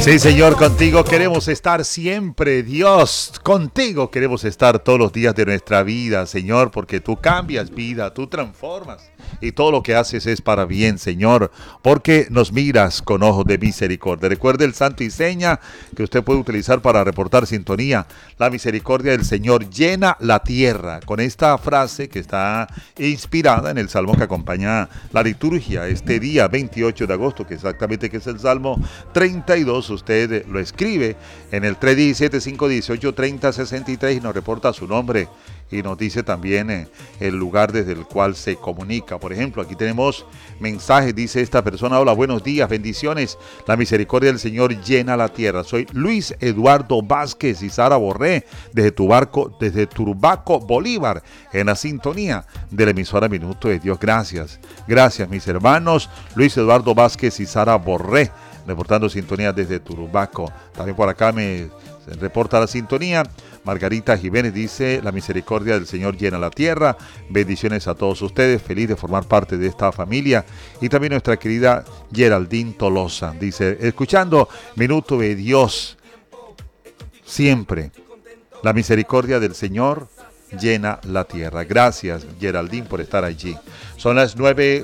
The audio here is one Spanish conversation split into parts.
Sí, Señor, contigo queremos estar siempre, Dios. Contigo queremos estar todos los días de nuestra vida, Señor, porque tú cambias vida, tú transformas. Y todo lo que haces es para bien, Señor, porque nos miras con ojos de misericordia. Recuerde el santo y seña que usted puede utilizar para reportar sintonía. La misericordia del Señor llena la tierra. Con esta frase que está inspirada en el salmo que acompaña la liturgia este día 28 de agosto, que exactamente que es el Salmo 32. Usted lo escribe en el 317-518-3063 y nos reporta su nombre y nos dice también el lugar desde el cual se comunica. Por ejemplo, aquí tenemos mensajes, dice esta persona: hola, buenos días, bendiciones, la misericordia del Señor llena la tierra. Soy Luis Eduardo Vázquez y Sara Borré desde Turbaco, Bolívar, en la sintonía de la emisora Minuto de Dios. Gracias, gracias mis hermanos Luis Eduardo Vázquez y Sara Borré, reportando sintonía desde Turbaco. También por acá me reporta la sintonía Margarita Jiménez, dice: la misericordia del Señor llena la tierra. Bendiciones a todos ustedes, feliz de formar parte de esta familia. Y también nuestra querida Geraldine Tolosa dice: escuchando Minuto de Dios siempre, la misericordia del Señor llena la tierra. Gracias, Geraldine, por estar allí. Son las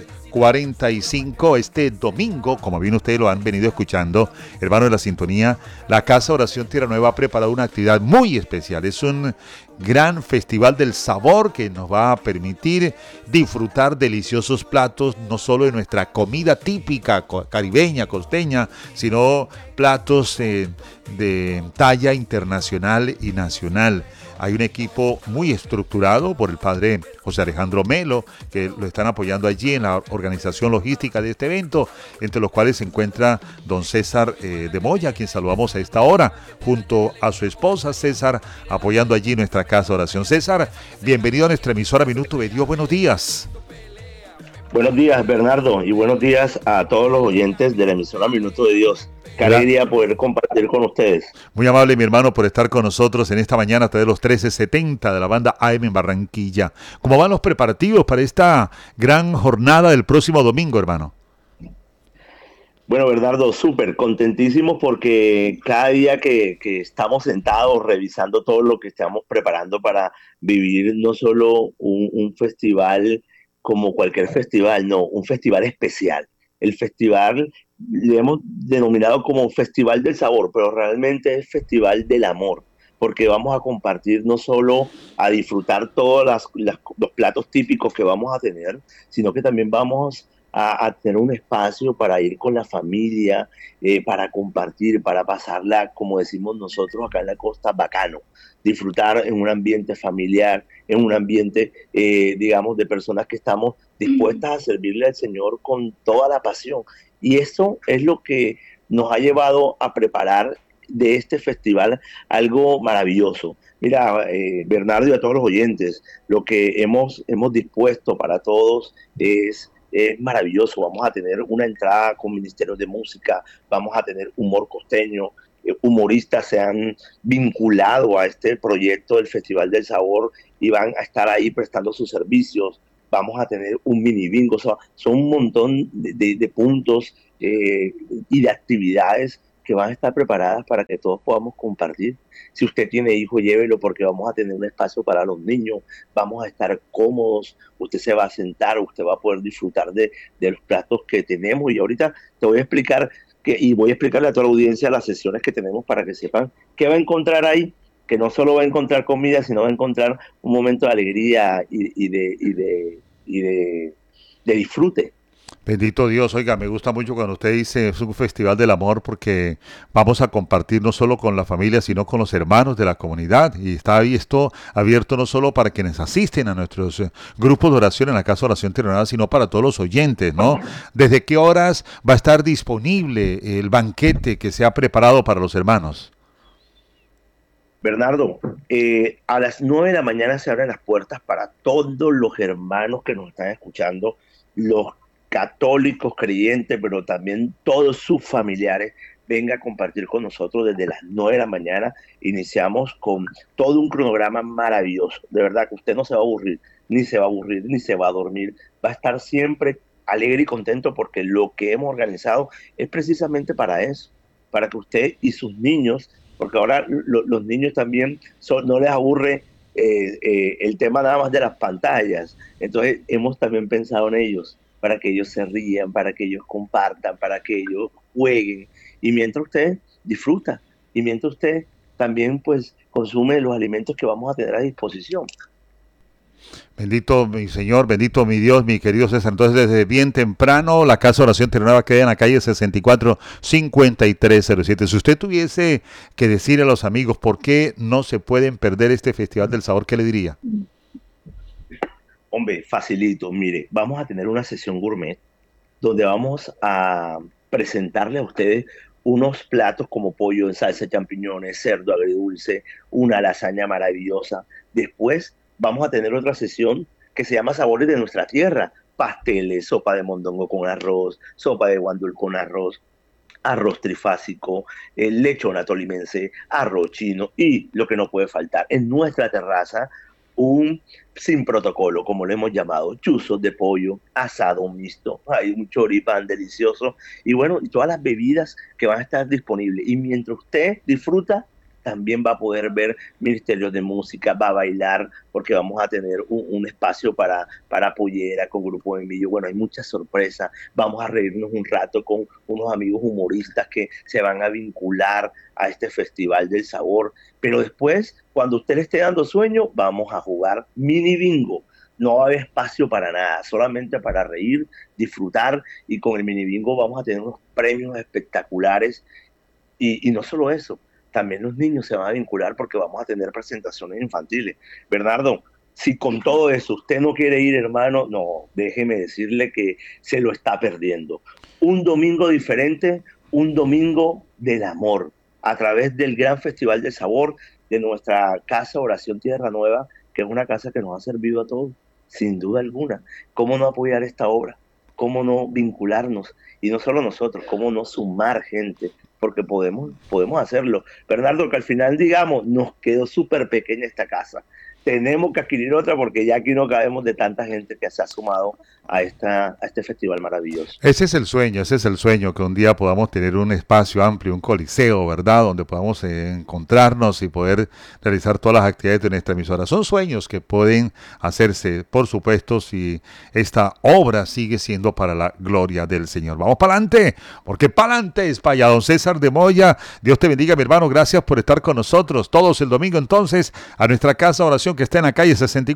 9:45 este domingo, como bien ustedes lo han venido escuchando, hermanos de la sintonía. La Casa Oración Tierra Nueva ha preparado una actividad muy especial. Es un gran festival del sabor que nos va a permitir disfrutar deliciosos platos, no solo de nuestra comida típica caribeña, costeña, sino platos de talla internacional y nacional. Hay un equipo muy estructurado por el padre José Alejandro Melo, que lo están apoyando allí en la organización logística de este evento, entre los cuales se encuentra don César de Moya, a quien saludamos a esta hora, junto a su esposa César, apoyando allí nuestra casa de oración. César, bienvenido a nuestra emisora Minuto de Dios, buenos días. Buenos días, Bernardo, y buenos días a todos los oyentes de la emisora Minuto de Dios. Qué alegría poder compartir con ustedes. Muy amable, mi hermano, por estar con nosotros en esta mañana a través de los 1370 de la banda AM en Barranquilla. ¿Cómo van los preparativos para esta gran jornada del próximo domingo, hermano? Bueno, Bernardo, súper contentísimos porque cada día que estamos sentados revisando todo lo que estamos preparando para vivir no solo un festival como cualquier festival, no, un festival especial. El festival le hemos denominado como Festival del Sabor, pero realmente es Festival del Amor, porque vamos a compartir no solo a disfrutar todos los platos típicos que vamos a tener, sino que también vamos a tener un espacio para ir con la familia, para compartir, para pasarla, como decimos nosotros acá en la costa, bacano, disfrutar en un ambiente familiar, en un ambiente, digamos, de personas que estamos dispuestas a servirle al Señor con toda la pasión. Y eso es lo que nos ha llevado a preparar de este festival algo maravilloso. Mira, Bernardo y a todos los oyentes, lo que hemos dispuesto para todos es maravilloso. Vamos a tener una entrada con ministerios de música, vamos a tener humor costeño, humoristas se han vinculado a este proyecto del Festival del Sabor y van a estar ahí prestando sus servicios. Vamos a tener un mini bingo, o sea, son un montón de puntos y de actividades que van a estar preparadas para que todos podamos compartir. Si usted tiene hijo, llévelo porque vamos a tener un espacio para los niños, vamos a estar cómodos, usted se va a sentar, usted va a poder disfrutar de los platos que tenemos. Y ahorita te voy a explicar y voy a explicarle a toda la audiencia las sesiones que tenemos para que sepan qué va a encontrar ahí, que no solo va a encontrar comida, sino va a encontrar un momento de alegría y de disfrute. Bendito Dios, oiga, me gusta mucho cuando usted dice es un festival del amor porque vamos a compartir no solo con la familia, sino con los hermanos de la comunidad. Y está ahí esto abierto no solo para quienes asisten a nuestros grupos de oración en la Casa Oración Tierra, sino para todos los oyentes, ¿no? ¿Desde qué horas va a estar disponible el banquete que se ha preparado para los hermanos? Bernardo, a las 9 de la mañana se abren las puertas para todos los hermanos que nos están escuchando, los católicos creyentes, pero también todos sus familiares. Venga a compartir con nosotros desde las 9 de la mañana. Iniciamos con todo un cronograma maravilloso. De verdad que usted no se va a aburrir, ni se va a aburrir, ni se va a dormir. Va a estar siempre alegre y contento porque lo que hemos organizado es precisamente para eso. para que usted y sus niños, porque ahora los niños también no les aburre el tema nada más de las pantallas. Entonces hemos también pensado en ellos, para que ellos se rían, para que ellos compartan, para que ellos jueguen. Y mientras usted disfruta, y mientras usted también pues consume los alimentos que vamos a tener a disposición. Bendito mi Señor, bendito mi Dios, mi querido César. Entonces, desde bien temprano, la Casa Oración Tierra queda en la calle 64-5307. Si usted tuviese que decir a los amigos por qué no se pueden perder este Festival del Sabor, ¿qué le diría? Hombre, facilito. Mire, vamos a tener una sesión gourmet donde vamos a presentarle a ustedes unos platos como pollo en salsa de champiñones, cerdo agridulce, una lasaña maravillosa. Después vamos a tener otra sesión que se llama Sabores de nuestra tierra. Pasteles, sopa de mondongo con arroz, sopa de guandul con arroz, arroz trifásico, lechona tolimense, arroz chino y lo que no puede faltar en nuestra terraza, un sin protocolo, como lo hemos llamado, chuzos de pollo, asado mixto, hay un choripán delicioso y bueno, y todas las bebidas que van a estar disponibles. Y mientras usted disfruta, también va a poder ver ministerios de música, va a bailar, porque vamos a tener un espacio para pollera con Grupo de Millo. Bueno, hay muchas sorpresas, vamos a reírnos un rato con unos amigos humoristas que se van a vincular a este Festival del Sabor, pero después, cuando usted le esté dando sueño, vamos a jugar mini bingo. No va a haber espacio para nada, solamente para reír, disfrutar, y con el mini bingo vamos a tener unos premios espectaculares. Y no solo eso, también los niños se van a vincular porque vamos a tener presentaciones infantiles. Bernardo, si con todo eso usted no quiere ir, hermano, no, déjeme decirle que se lo está perdiendo. Un domingo diferente, un domingo del amor, a través del gran Festival de Sabor de nuestra Casa Oración Tierra Nueva, que es una casa que nos ha servido a todos, sin duda alguna. ¿Cómo no apoyar esta obra? ¿Cómo no vincularnos? Y no solo nosotros, ¿cómo no sumar gente? Porque podemos hacerlo. Bernardo, que al final, digamos, nos quedó súper pequeña esta casa. Tenemos que adquirir otra porque ya aquí no cabemos de tanta gente que se ha sumado a este festival maravilloso. Ese es el sueño, que un día podamos tener un espacio amplio, un coliseo, ¿verdad? Donde podamos encontrarnos y poder realizar todas las actividades de nuestra emisora. Son sueños que pueden hacerse, por supuesto, si esta obra sigue siendo para la gloria del Señor. Vamos para adelante, porque para adelante es para allá. Don César de Moya, Dios te bendiga, mi hermano, gracias por estar con nosotros todos el domingo entonces a nuestra casa de oración que está en la calle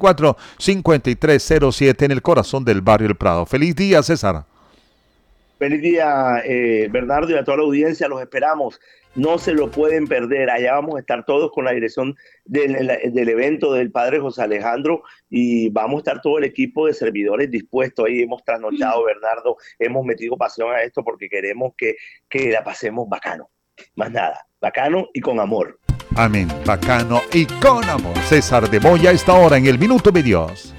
64-5307 en el corazón del barrio El Prado. Feliz día, César. Feliz día, Bernardo, y a toda la audiencia, los esperamos. No se lo pueden perder. Allá vamos a estar todos con la dirección del evento del padre José Alejandro y vamos a estar todo el equipo de servidores dispuestos. Ahí hemos trasnochado, Bernardo, hemos metido pasión a esto porque queremos que la pasemos bacano. Más nada, bacano y con amor. Amén, bacano y con amor. César de Moya a esta hora en el Minuto de Dios.